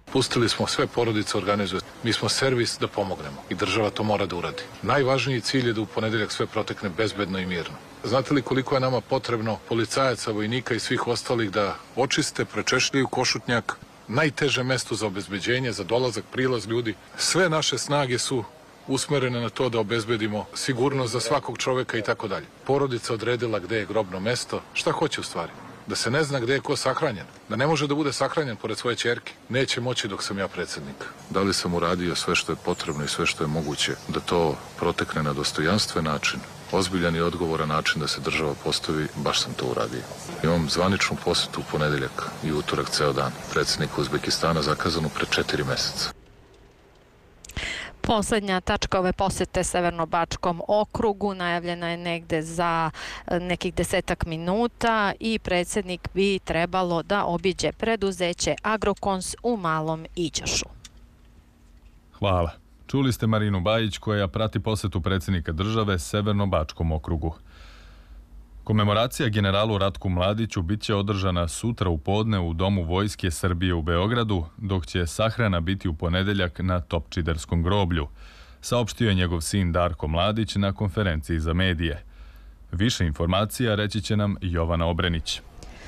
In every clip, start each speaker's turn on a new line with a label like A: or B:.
A: Pustili smo sve porodice organizuje. Mi smo servis da pomognemo i država to mora da uradi. Najvažniji cilj je da u ponedeljak sve protekne bezbedno i mirno. Znate li koliko je nama potrebno policajaca, vojnika i svih ostalih da očiste, prečešljaju Košutnjak, najteže mesto za obezbeđenje, za dolazak, prilaz ljudi. Sve naše snage su usmerene na to da obezbedimo sigurnost za svakog čoveka i tako dalje. Porodica odredila gde je grobno mesto. Šta hoće u stvari? Da se ne zna gde je ko sahranjen. Da ne može da bude sahranjen pored svoje ćerke. Neće moći dok sam ja predsednik. Da li sam uradio sve što je potrebno i sve što je moguće da to protekne na dostojanstven način, ozbiljan i odgovoran način da se država postavi, baš sam to uradio. Imam zvaničnu posetu u ponedeljak i utorak ceo dan. Predsednika Uzbekistana zakazanu pre 4 meseca.
B: Poslednja tačka ove posete Severnobačkom okrugu najavljena je negde za nekih 10 minuta i predsjednik bi trebalo da obiđe preduzeće Agrokons u Malom Iđošu.
C: Hvala. Čuli ste Marinu Bajić koja prati posetu predsjednika države Severnobačkom okrugu. Komemoracija generalu Ratku Mladiću bit će održana sutra u podne u Domu Vojske Srbije u Beogradu, dok će sahrana biti u ponedeljak na Topčiderskom groblju, saopštio je njegov sin Darko Mladić na konferenciji za medije. Više informacija reći će nam Jovana Obrenić.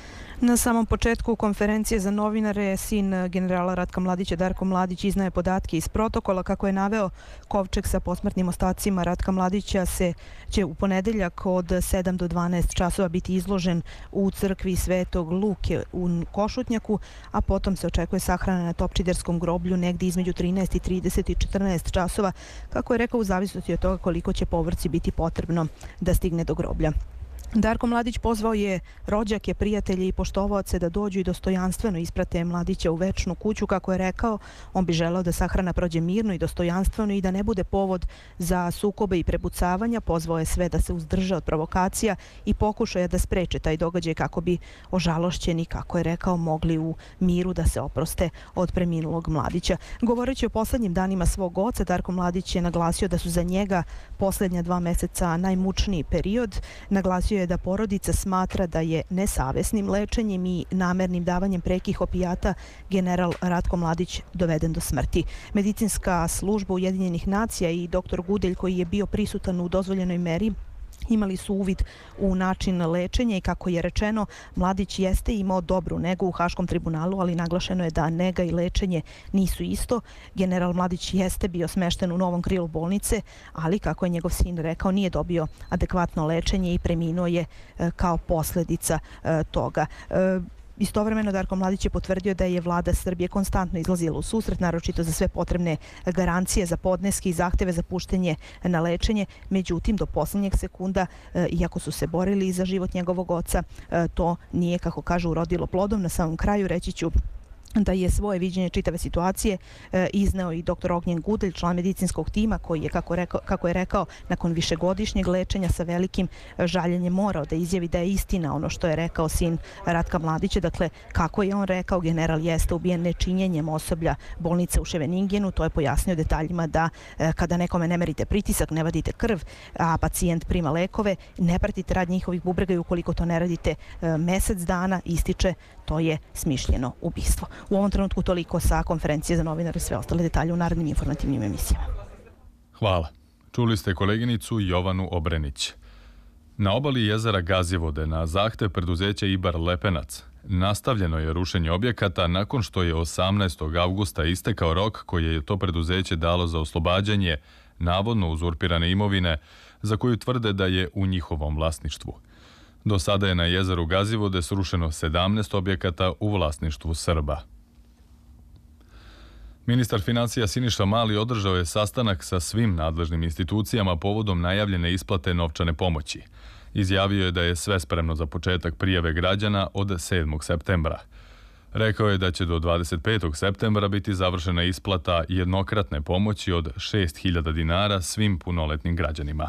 D: Na samom početku konferencije za novinare sin generala Ratka Mladića Darko Mladić iznaje podatke iz protokola. Kako je naveo, kovčeg sa posmrtnim ostacima Ratka Mladića će u ponedeljak od 7 do 12 časova biti izložen u crkvi Svetog Luke u Košutnjaku, a potom se očekuje sahrana na Topčiderskom groblju negdje između 13:30 i 14 časova, kako je rekao, u zavisnosti od toga koliko će povrći biti potrebno da stigne do groblja. Darko Mladić pozvao je rođake, prijatelje i poštovaoce da dođu i dostojanstveno isprate Mladića u večnu kuću. Kako je rekao, on bi želeo da sahrana prođe mirno i dostojanstveno i da ne bude povod za sukobe i prepucavanja. Pozvao je sve da se uzdrže od provokacija i pokušaja da spreče taj događaj kako bi ožalošćeni, kako je rekao, mogli u miru da se oproste od preminulog Mladića. Govoreći o poslednjim danima svog oca, Darko Mladić je naglasio da su za njega posljednja 2 meseca najmučniji period. Naglasio je da porodica smatra da je nesavesnim lečenjem i namernim davanjem prekih opijata general Ratko Mladić doveden do smrti. Medicinska služba Ujedinjenih nacija i doktor Gudelj, koji je bio prisutan u dozvoljenoj meri, imali su uvid u način lečenja i, kako je rečeno, Mladić jeste imao dobru negu u Haškom tribunalu, ali naglašeno je da nega i lečenje nisu isto. General Mladić jeste bio smešten u novom krilu bolnice, ali, kako je njegov sin rekao, nije dobio adekvatno lečenje i preminuo je kao posljedica toga. Istovremeno, Darko Mladić je potvrdio da je vlada Srbije konstantno izlazila u susret, naročito za sve potrebne garancije za podneske i zahteve za puštenje na lečenje. Međutim, do posljednjeg sekunda, iako su se borili za život njegovog oca, to nije, kako kažu, urodilo plodom. Na samom kraju reći ću da je svoje viđenje čitave situacije izneo i dr. Ognjen Gudelj, član medicinskog tima, koji je, kako je rekao, nakon višegodišnjeg lečenja sa velikim žaljenjem morao da izjavi da je istina ono što je rekao sin Ratka Mladića. Dakle, kako je on rekao, general jeste ubijen nečinjenjem osoblja bolnice u Ševeningenu. To je pojasnio detaljima da kada nekome ne merite pritisak, ne vadite krv, a pacijent prima lekove, ne pratite rad njihovih bubrega i ukoliko to ne radite mesec dana, ističe, to je smišljeno ubistvo. U ovom trenutku toliko sa konferencije za novinare, sve ostale detalje u narednim informativnim emisijama.
C: Hvala. Čuli ste koleginicu Jovanu Obrenić. Na obali jezera Gazivode na zahtev preduzeća Ibar Lepenac nastavljeno je rušenje objekata nakon što je 18. avgusta istekao rok koji je to preduzeće dalo za oslobađanje navodno uzurpirane imovine za koju tvrde da je u njihovom vlasništvu. Do sada je na jezeru Gazivode srušeno 17 objekata u vlasništvu Srba. Ministar financija Siniša Mali održao je sastanak sa svim nadležnim institucijama povodom najavljene isplate novčane pomoći. Izjavio je da je sve spremno za početak prijave građana od 7. septembra. Rekao je da će do 25. septembra biti završena isplata jednokratne pomoći od 6.000 dinara svim punoletnim građanima.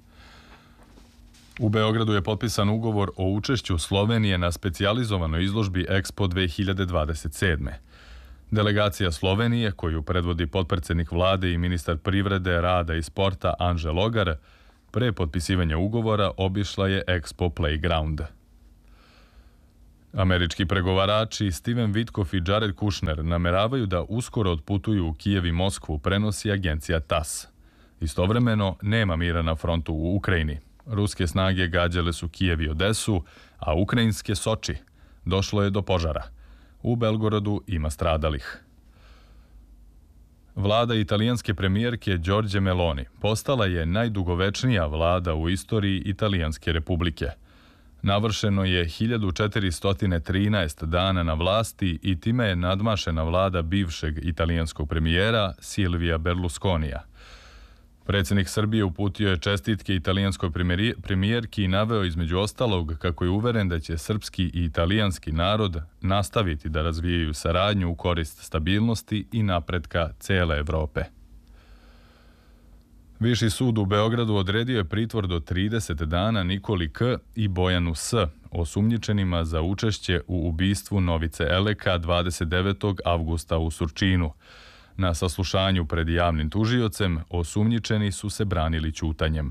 C: U Beogradu je potpisan ugovor o učešću Slovenije na specijalizovanoj izložbi Expo 2027. Delegacija Slovenije, koju predvodi potpredsjednik vlade i ministar privrede, rada i sporta Anže Logar, pre potpisivanja ugovora obišla je Expo Playground. Američki pregovarači Steven Witkoff i Jared Kushner nameravaju da uskoro otputuju u Kijev i Moskvu, prenosi agencija TASS. Istovremeno, nema mira na frontu u Ukrajini. Ruske snage gađale su Kijev i Odesu, a ukrajinske Soči. Došlo je do požara. U Belgorodu ima stradalih. Vlada italijanske premijerke Giorgie Meloni postala je najdugovečnija vlada u istoriji Italijanske republike. Navršeno je 1413 dana na vlasti i time je nadmašena vlada bivšeg italijanskog premijera Silvija Berlusconija. Predsjednik Srbije uputio je čestitke italijanskoj premijerki i naveo između ostalog kako je uveren da će srpski i italijanski narod nastaviti da razvijaju saradnju u korist stabilnosti i napretka cele Evrope. Viši sud u Beogradu odredio je pritvor do 30 dana Nikoli K. i Bojanu S. osumnjičenima za učešće u ubistvu Novice Eleka 29. avgusta u Surčinu. Na saslušanju pred javnim tužiocem osumnjičeni su se branili ćutanjem.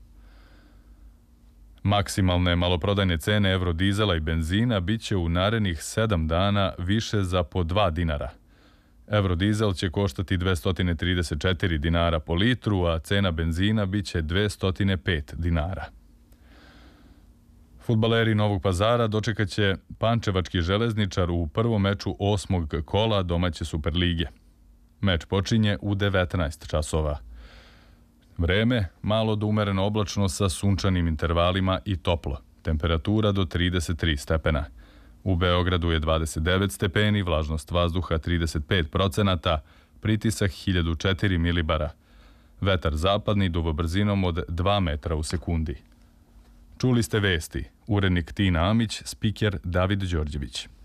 C: Maksimalne maloprodajne cene eurodizela i benzina biće u narednih 7 dana više za po 2 dinara. Eurodizel će koštati 234 dinara po litru, a cena benzina biće 205 dinara. Fudbaleri Novog Pazara dočekat će Pančevački Železničar u prvom meču 8. kola domaće Superlige. Meč počinje u 19 časova. Vreme malo do umereno oblačno sa sunčanim intervalima i toplo. Temperatura do 33 stepena. U Beogradu je 29 stepeni, vlažnost vazduha 35%, pritisak 1004 milibara. Vetar zapadni duva brzinom od 2 metra u sekundi. Čuli ste vesti. Urednik Tina Amić, spiker David Đorđević.